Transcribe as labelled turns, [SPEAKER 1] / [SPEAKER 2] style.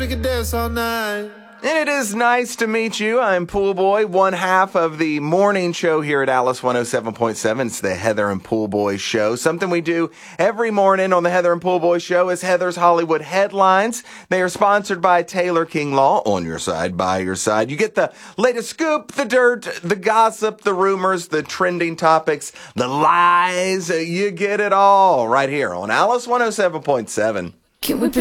[SPEAKER 1] We could dance all night.
[SPEAKER 2] And it is nice to meet you. I'm Pool Boy, one half of the morning show here at Alice 107.7. It's the Heather and Pool Boy Show. Something we do every morning on the Heather and Pool Boy Show is Heather's Hollywood Headlines. They are sponsored by Taylor King Law. On your side, by your side. You get the latest scoop, the dirt, the gossip, the rumors, the trending topics, the lies. You get it all right here on Alice 107.7.
[SPEAKER 3] Can we